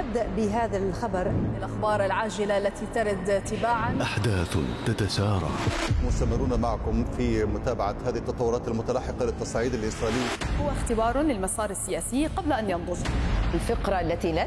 نبدأ بهذا الخبر. الأخبار العاجلة التي ترد تباعا. أحداث تتسارع. مستمرون معكم في متابعة هذه التطورات المتلاحقة للتصعيد الإسرائيلي. هو اختبار للمسار السياسي قبل أن ينضج. الفقرة التي لا